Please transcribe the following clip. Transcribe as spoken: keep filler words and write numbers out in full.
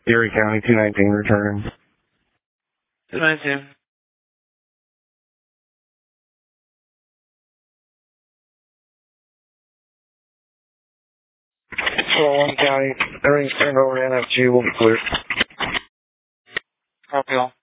Erie County, two nineteen returning. two nineteen. four one County, everything's turned over to N F G, we'll be clear. Copy all.